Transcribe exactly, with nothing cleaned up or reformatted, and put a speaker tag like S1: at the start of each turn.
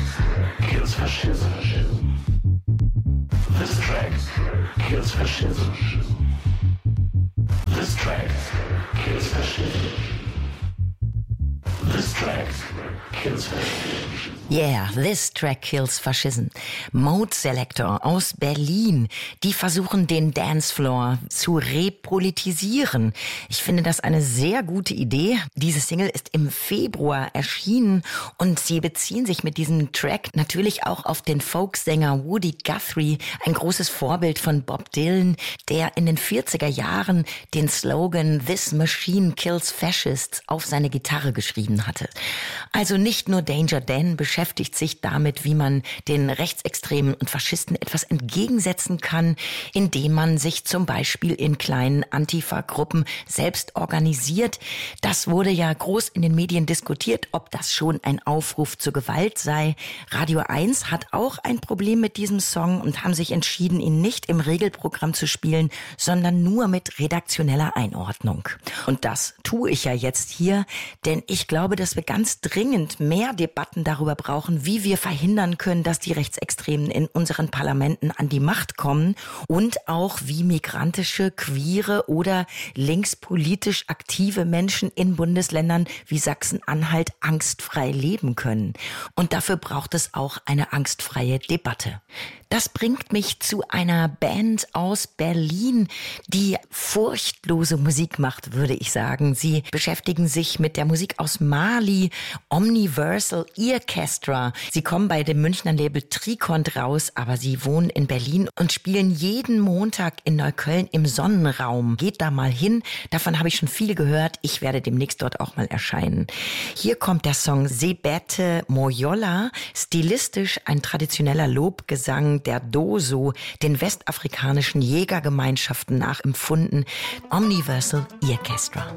S1: kills fascism. This track kills fascism. This track kills fascism. This track kills fascism.
S2: Yeah, this track kills fascism. Mode Selector aus Berlin, die versuchen, den Dancefloor zu repolitisieren. Ich finde das eine sehr gute Idee. Diese Single ist im Februar erschienen und sie beziehen sich mit diesem Track natürlich auch auf den Folksänger Woody Guthrie, ein großes Vorbild von Bob Dylan, der in den vierziger Jahren den Slogan "This Machine Kills Fascists" auf seine Gitarre geschrieben hatte. Also nicht nur Danger Dan beschäftigt sich damit, wie man den Rechtsextremen und Faschisten etwas entgegensetzen kann, indem man sich zum Beispiel in kleinen Antifa-Gruppen selbst organisiert. Das wurde ja groß in den Medien diskutiert, ob das schon ein Aufruf zur Gewalt sei. Radio eins hat auch ein Problem mit diesem Song und haben sich entschieden, ihn nicht im Regelprogramm zu spielen, sondern nur mit redaktioneller Einordnung. Und das tue ich ja jetzt hier, denn ich glaube, dass wir ganz dringend mehr Debatten darüber brauchen, wie wir verhindern können, dass die Rechtsextremen in unseren Parlamenten an die Macht kommen und auch wie migrantische, queere oder linkspolitisch aktive Menschen in Bundesländern wie Sachsen-Anhalt angstfrei leben können. Und dafür braucht es auch eine angstfreie Debatte. Das bringt mich zu einer Band aus Berlin, die furchtlose Musik macht, würde ich sagen. Sie beschäftigen sich mit der Musik aus Mali, Omniversal Earchestra. Sie kommen bei dem Münchner Label Trikont raus, aber sie wohnen in Berlin und spielen jeden Montag in Neukölln im Sonnenraum. Geht da mal hin, davon habe ich schon viel gehört. Ich werde demnächst dort auch mal erscheinen. Hier kommt der Song Sebete Moyola, stilistisch ein traditioneller Lobgesang der Doso, den westafrikanischen Jägergemeinschaften nachempfunden. Omniversal Earchestra.